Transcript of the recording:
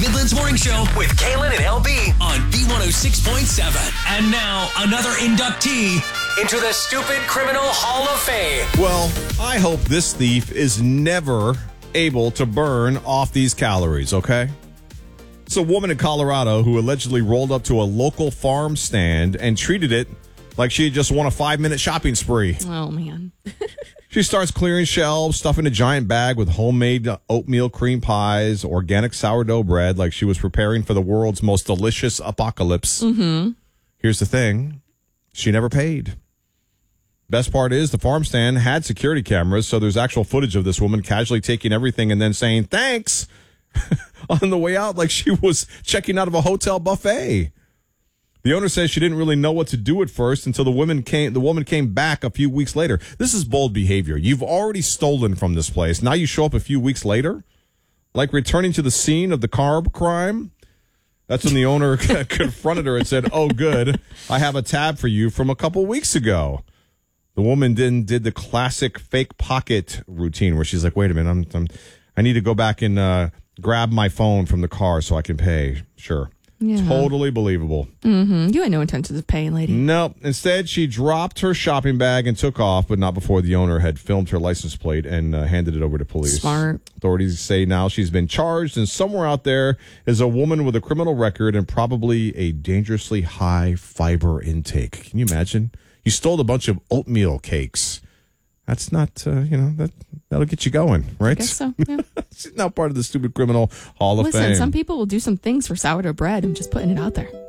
Midland's Morning Show with Kaylin and LB on B106.7. And now, another inductee into the Stupid Criminal Hall of Fame. Well, I hope this thief is never able to burn off these calories, okay? It's a woman in Colorado who allegedly rolled up to a local farm stand and treated it like she had just won a 5-minute shopping spree. Oh, man. She starts clearing shelves, stuffing a giant bag with homemade oatmeal cream pies, organic sourdough bread, like she was preparing for the world's most delicious apocalypse. Mm-hmm. Here's the thing. She never paid. Best part is the farm stand had security cameras, so there's actual footage of this woman casually taking everything and then saying thanks on the way out like she was checking out of a hotel buffet. The owner says she didn't really know what to do at first until the woman came back a few weeks later. This is bold behavior. You've already stolen from this place. Now you show up a few weeks later, like returning to the scene of the carb crime. That's when the owner confronted her and said, "Oh, good. I have a tab for you from a couple weeks ago." The woman then did the classic fake pocket routine where she's like, "Wait a minute, I need to go back and grab my phone from the car so I can pay." Sure. Yeah. Totally believable. Mm-hmm. You had no intentions of paying, lady. No. Instead, she dropped her shopping bag and took off, but not before the owner had filmed her license plate and handed it over to police. Smart. Authorities say now she's been charged, and somewhere out there is a woman with a criminal record and probably a dangerously high fiber intake. Can you imagine? You stole a bunch of oatmeal cakes. That's not, that'll get you going, right? I guess so, yeah. She's now part of the Stupid Criminal Hall of Fame. Listen, some people will do some things for sourdough bread. I'm just putting it out there.